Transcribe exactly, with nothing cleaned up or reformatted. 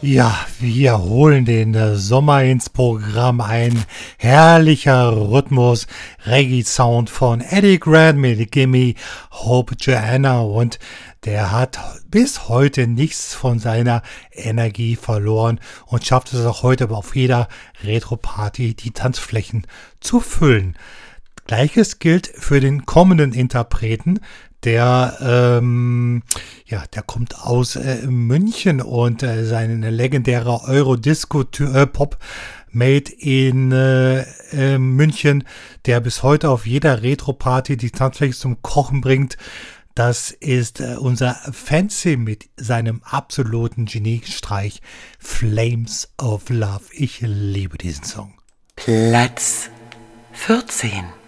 Ja, wir holen den äh, Sommer ins Programm. Ein herrlicher Rhythmus, Reggae-Sound von Eddie Grant mit Gimme Hope Joanna. Und der hat bis heute nichts von seiner Energie verloren und schafft es auch heute auf jeder Retro-Party die Tanzflächen zu füllen. Gleiches gilt für den kommenden Interpreten. Der, ähm, ja, der kommt aus äh, München und äh, sein legendärer Eurodisco-Pop made in äh, äh, München, der bis heute auf jeder Retro-Party die Tanzfläche zum Kochen bringt. Das ist äh, unser Fancy mit seinem absoluten Geniestreich Flames of Love. Ich liebe diesen Song. Platz vierzehn.